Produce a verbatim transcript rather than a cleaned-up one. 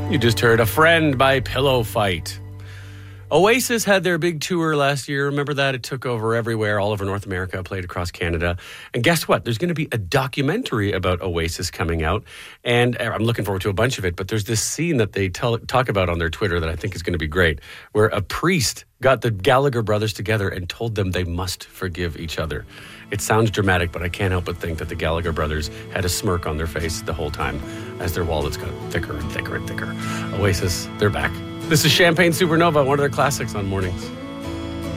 You just heard A Friend by Pillow Fight. Oasis had their big tour last year. Remember that? It took over everywhere, all over North America, played across Canada. And guess what? There's going to be a documentary about Oasis coming out. And I'm looking forward to a bunch of it. But there's this scene that they tell, talk about on their Twitter that I think is going to be great, where a priest got the Gallagher brothers together and told them they must forgive each other. It sounds dramatic, but I can't help but think that the Gallagher brothers had a smirk on their face the whole time as their wallets got thicker and thicker and thicker. Oasis, they're back. This is Champagne Supernova, one of their classics on Mornings.